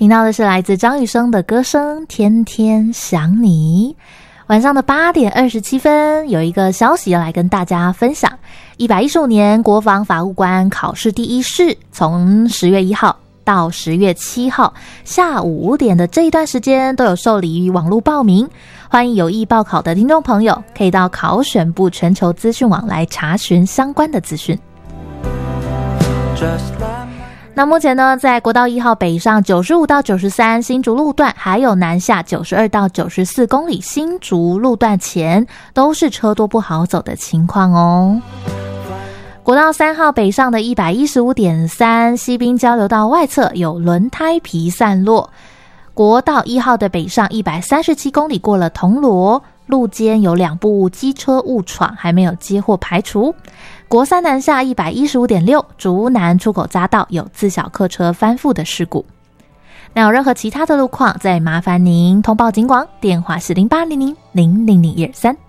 听到的是来自张雨生的歌声《天天想你》。晚上的8点27分，有一个消息要来跟大家分享。115年国防法务官考试第一试，从10月1号到10月7号下午5点的这一段时间都有受理于网络报名，欢迎有意报考的听众朋友可以到考选部全球资讯网来查询相关的资讯。那目前呢，在国道1号北上95到93新竹路段，还有南下92到94公里新竹路段前，都是车多不好走的情况哦。国道3号北上的 115.3 西滨交流道外侧有轮胎皮散落。国道1号的北上137公里过了铜锣，路肩有2部机车误闯，还没有接获排除。国3南下 115.6 竹南出口匝道有自小客车翻覆的事故。那有任何其他的路况，再麻烦您通报警广，电话是080000000123。